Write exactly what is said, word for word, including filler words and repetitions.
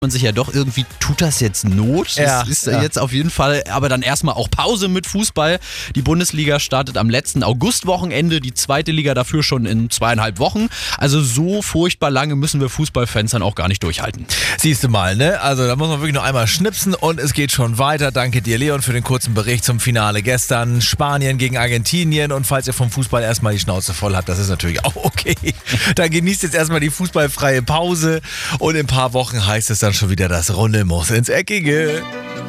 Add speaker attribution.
Speaker 1: man sich ja doch irgendwie, tut das jetzt Not?
Speaker 2: Ja,
Speaker 1: das ist
Speaker 2: ja.
Speaker 1: jetzt auf jeden Fall, aber dann erstmal auch Pause mit Fußball. Die Bundesliga startet am letzten Augustwochenende, die zweite Liga dafür schon in zweieinhalb Wochen. Also so furchtbar lange müssen wir Fußballfans dann auch gar nicht durchhalten.
Speaker 2: Siehst du mal, ne? Also da muss man wirklich noch einmal schnipsen und es geht schon weiter. Danke dir, Leon, für den kurzen Bericht zum Finale gestern. Spanien gegen Argentinien, und falls ihr vom Fußball erstmal die Schnauze voll habt, das ist natürlich auch okay. Dann genießt jetzt erstmal die fußballfreie Pause und in ein paar Wochen heißt es dann schon wieder, das Runde muss ins Eckige.